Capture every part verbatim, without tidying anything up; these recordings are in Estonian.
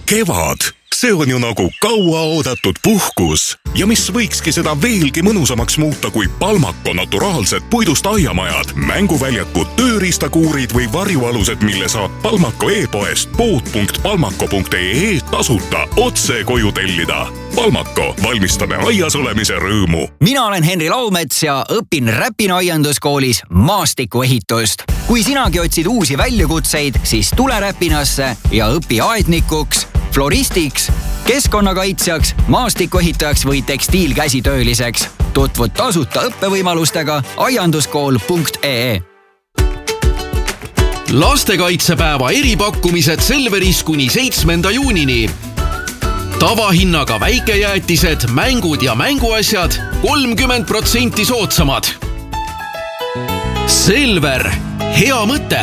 Kevad, see on ju nagu kauaoodatud puhkus ja mis võikski seda veelgi mõnusamaks muuta kui Palmako naturaalsed puidust aiamajad, mänguväljakud, tööriistakuurid või varjualused, mille saab Palmako e-poest pood punkt palmako punkt ee tasuta otse koju tellida. Palmako, valmistame aias olemise rõõmu. Mina olen Henri Laumets ja õpin Räpina aianduskoolis maastikuehitust. Kui sinagi otsid uusi väljakutseid, siis tule Räpinasse ja õpi aednikuks, floristiks, keskkonnakaitsjaks, maastikuehitajaks või tekstiilkäsitööliseks. Tutvud tasuta õppevõimalustega aianduskool punkt ee. Lastekaitsepäeva eripakkumised Selveris kuni seitsmenda juunini. Tavahinnaga väikejäätised, mängud ja mänguasjad kolmkümmend protsenti soodsamad. Selver, hea mõte!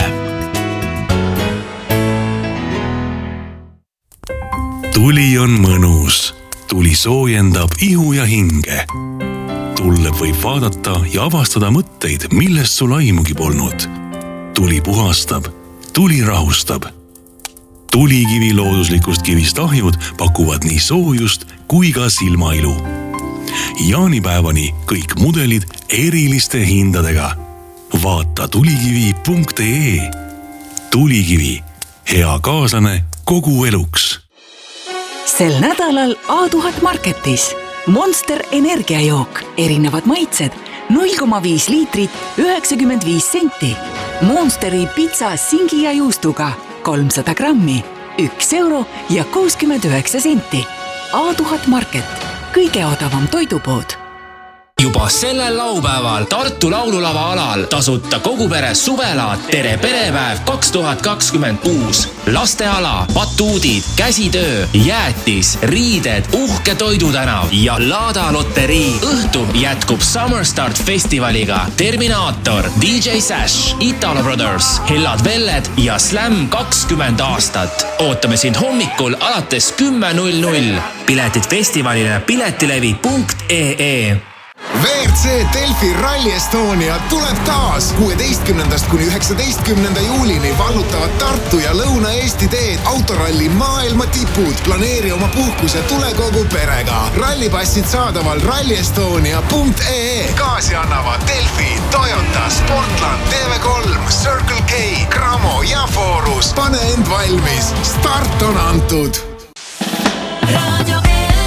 Tuli on mõnus. Tuli soojendab ihu ja hinge. Tulle võib vaadata ja avastada mõtteid, millest sul aimugi polnud. Tuli puhastab, tuli rahustab. Tulikivi looduslikust kivist ahjud pakuvad nii soojust kui ka silmailu. Jaanipäevani kõik mudelid eriliste hindadega. Vaata tulikivi punkt ee. Tulikivi, hea kaaslane kogu eluks. Sel nädalal A tuhat Marketis Monster energiajook, erinevad maitsed, null koma viis liitrit, üheksakümmend viis senti. Monsteri pizza singi ja juustuga, kolmsada grammi, üks euro ja kuuskümmend üheksa senti. A tuhat Market, kõige odavam toidupood. Juba sellel laupäeval Tartu laululava alal tasuta kogu pere suvelaat Tere perepäev kaks tuhat kakskümmend kuus. Lasteala, batuudid, käsitöö, jäätis, riided, uhke toidutänav ja Laada loterii. Õhtu jätkub Summer Start festivaliga Terminaator, D J Sash, Italo Brothers, Hellad Velled ja Slam kakskümmend aastat. Ootame sind hommikul alates kümme null null. Piletid festivalile piletilevi punkt ee. V R C Delfi Rally Estonia tuleb taas. kuueteistkümnendast kuni üheksateistkümnenda juulini vallutavad Tartu ja Lõuna-Eesti teed autoralli maailma tipud. Planeeri oma puhkuse tule kogu perega. Rallipassid saadaval rally estonia punkt ee. Kaasi annavad Delfi, Toyota, Sportland, T V kolm, Circle K, Gramo ja Forus. Pane end valmis. Start on antud. Radio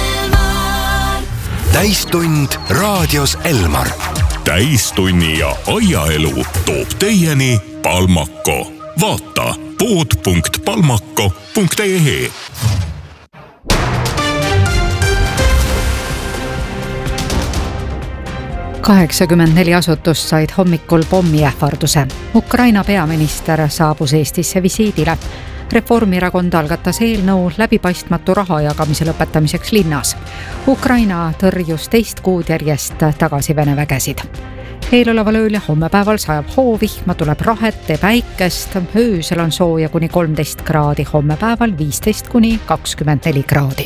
Täistund raadios Elmar. Täistunni ja aiaelu toob teieni Palmako. Vaata pood punkt palmako punkt ee. kaheksakümmend neli asutust said hommikul pommiähvarduse. Ukraina peaminister saabus Eestisse visiidile. Reformierakond algatas eelnõu läbipaistmatu raha jagamise lõpetamiseks linnas. Ukraina tõrjus teist kuud järjest tagasi Vene vägesid. Eeloleval ööl ja hommepäeval sajab hoovihma, tuleb rahet ja päikest. Öösel on sooja kuni kolmteist kraadi, hommepäeval viisteist kuni kakskümmend neli kraadi.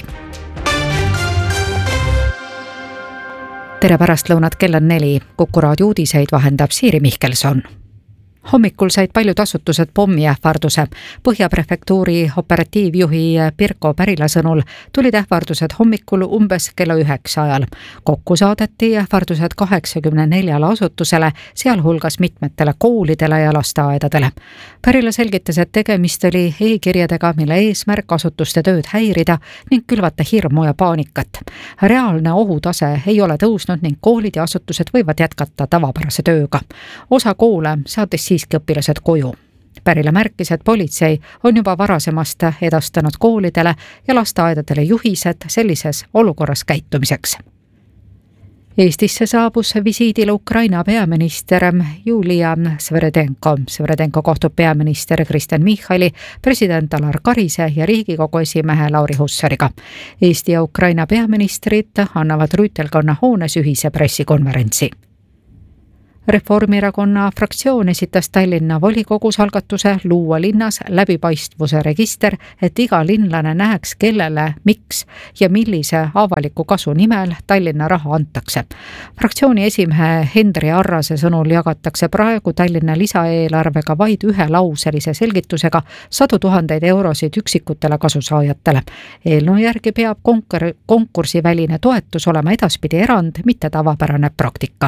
Tere pärastlõunat, kell on neli. Kuku raadio uudiseid vahendab Siiri Mihkelson. Hommikul said paljud asutused pommiähvarduse. Põhjaprefektuuri operatiivjuhi Pirko Pärila sõnul tulid ähvardused hommikul umbes kella üheksa ajal. Kokku saadeti ähvardused kaheksakümne neljale asutusele, sealhulgas mitmetele koolidele ja lasteaedadele. Pärila selgitas, et tegemist oli e-kirjadega, mille eesmärk asutuste tööd häirida ning külvata hirmu ja paanikat. Reaalne ohutase ei ole tõusnud ning koolid ja asutused võivad jätkata tavapärase tööga. Osa koole saatis siiski õpilased koju. Pärila märkis, et politsei on juba varasemast edastanud koolidele ja lasteaedadele juhised sellises olukorras käitumiseks. Eestisse saabus visiidile Ukraina peaminister Julia Sviridenko. Sviridenko kohtub peaminister Kristen Michali, president Alar Karise ja Riigikogu esimehe Lauri Hussariga. Eesti ja Ukraina peaministrid annavad Rüütelkonna hoones ühise pressikonverentsi. Reformierakonna fraktsioon esitas Tallinna volikogus algatuse luua linnas läbipaistvuse register, et iga linlane näeks, kellele, miks ja millise avaliku kasu nimel Tallinna raha antakse. Fraktsiooni esimehe Hendri Arrase sõnul jagatakse praegu Tallinna lisaeelarvega vaid ühe lauselise selgitusega sadu tuhandeid eurosid üksikutele kasusaajatele. Eelnõu järgi peab konkur- konkursiväline toetus olema edaspidi erand, mitte tavapärane praktika.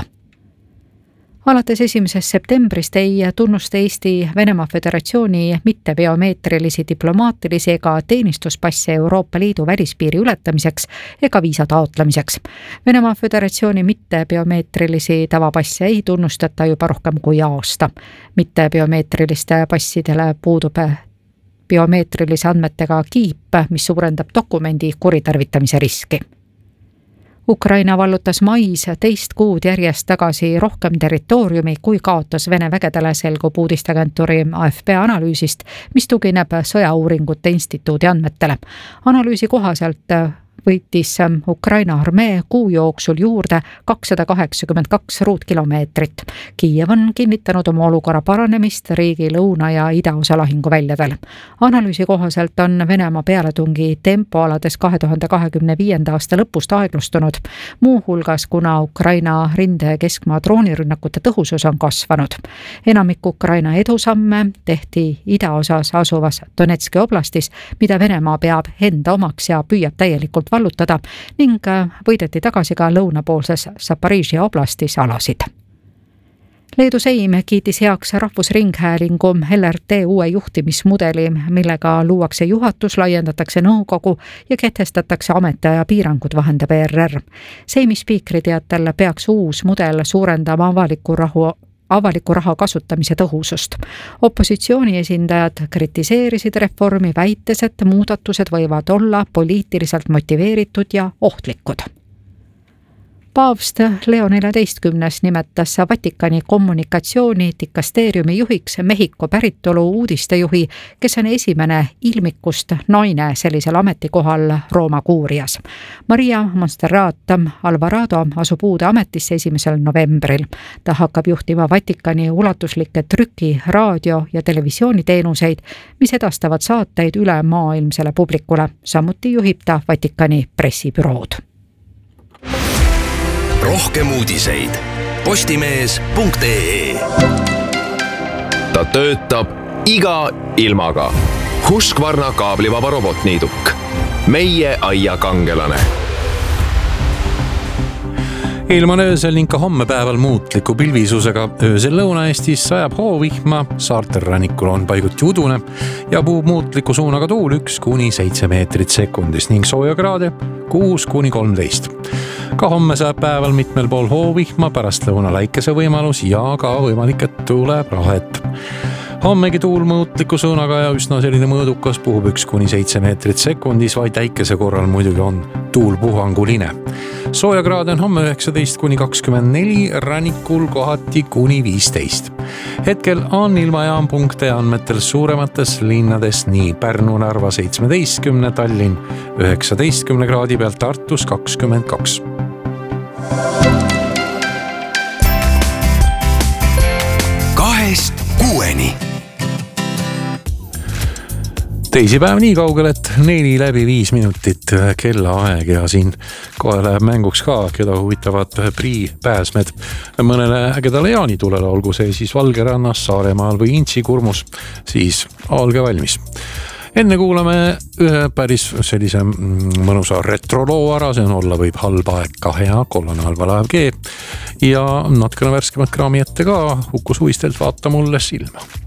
Alates esimesest septembrist ei tunnusta Eesti Venemaa Föderatsiooni mitte biomeetrilisi diplomaatilisi ega teenistuspasse Euroopa Liidu välispiiri ületamiseks ega viisa taotlemiseks. Venemaa Föderatsiooni mitte biomeetrilisi tavapasse ei tunnustata juba rohkem kui aasta. Mitte biomeetriliste passidele puudub biomeetrilise andmetega kiip, mis suurendab dokumendi kuritarvitamise riski. Ukraina vallutas mais teist kuud järjest tagasi rohkem territooriumi, kui kaotas Vene vägedele, selgub uudisteagentuuri A F P analüüsist, mis tugineb sõjauuringute instituudi andmetele. Analüüsi kohaselt võitis Ukraina armee kuu jooksul juurde kakssada kaheksakümmend kaks ruutkilomeetrit. Kiiev on kinnitanud oma olukorra paranemist riigi lõuna- ja idaosa lahinguväljadel. Analüüsi kohaselt on Venemaa pealetungi tempo alades kahe tuhande kahekümne viienda aasta lõpust aeglustunud, muuhulgas kuna Ukraina rinde ja keskmaa droonirünnakute tõhusus on kasvanud. Enamik Ukraina edusamme tehti idaosas asuvas Donetski oblastis, mida Venemaa peab enda omaks ja püüab täielikult vallutada ning võideti tagasi ka lõunapoolses Zaporižžja oblastis alasid. Leedu Seim kiitis heaks Rahvusringhäälingu L R T uue juhtimismudeli, millega luuakse juhatus, laiendatakse nõukogu ja kehtestatakse ametiaja piirangud, vahendab E R R. Seimi spiikri teatel peaks uus mudel suurendama avaliku rahu avaliku raha kasutamise tõhusust. Opositsiooni esindajad kritiseerisid reformi, väites, et muudatused võivad olla poliitiliselt motiveeritud ja ohtlikud. Paavst Leo neljateistkümnes nimetas Vatikani kommunikatsiooni dikasteeriumi juhiks Mehhiko päritolu uudistejuhi, kes on esimene ilmikust naine sellisel ametikohal Rooma kuurias. Maria Monserrat Alvarado asub uude ametisse esimesel novembril. Ta hakkab juhtima Vatikani ulatuslikke trüki, raadio ja televisiooniteenuseid, mis edastavad saateid üle maailmsele publikule. Samuti juhib ta Vatikani pressibürood. Rohkem uudiseid postimees punkt ee. Ta töötab iga ilmaga. Husqvarna kaablivaba robotniiduk. Meie aia kangelane. Ilm on öösel ning ka homme päeval muutliku pilvisusega. Öösel Lõuna-Eestis sajab hoovihma, saartel rannikul on paiguti udune ja puhub muutliku suunaga tuul üks kuni seitse meetrit sekundis ning soojakraade kuus kuni kolmteist. Ka homme saab päeval mitmel pool hoovihma, pärast lõuna läikese võimalus ja ka võimalik, et tuleb rahet. Hommegi tuul muutliku suunaga ja üsna selline mõõdukas, puhub üks kuni seitse meetrit sekundis, vaid äikese korral muidugi on tuul puhanguline. Soojakraad on homme üheksateist kuni kakskümmend neli, rannikul kohati kuni viisteist. Hetkel on ilmajaam punkte andmetel suuremates linnades nii Pärnu, Narva seitsmeteistkümne, Tallinn üheksateistkümne kraadi pealt, Tartus kakskümmend kaks. Kahest kuueni. Teisipäev nii kaugel, et neli läbi viis minutit kellaaeg ja siin kohe läheb mänguks ka, keda huvitavad Prii pääsmed mõnele ägedale jaanitulele, olgu see siis Valgerannas, Saaremaal või Intsi kurmus, siis olge valmis. Enne kuulame ühe päris sellise mõnusa retroloo ära, see on Olla võib halb aeg ka hea, kollane halvalaev G ja natkene värskemat kraami ette ka, Huku Suvistelt Vaata mulle silma.